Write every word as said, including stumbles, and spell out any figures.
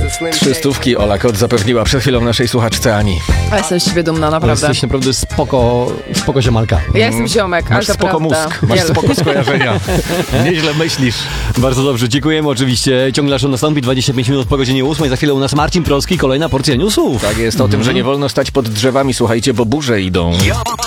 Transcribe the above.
Trzy stówki Ola Kot zapewniła przed chwilą naszej słuchaczce Ani. A jestem z siebie dumna, Ale naprawdę. jesteś naprawdę spoko, spoko ziomalka. Ja jestem ziomek, ale Masz to spoko prawda. mózg, masz Wiele. spoko skojarzenia. Nieźle myślisz. Bardzo dobrze, dziękujemy oczywiście. Ciągle aż nastąpi dwadzieścia pięć minut po godzinie ósmej. Za chwilę u nas Marcin Proski, kolejna porcja newsów. Tak jest, o tym, że nie wolno stać pod drzewami, słuchajcie, bo burze idą.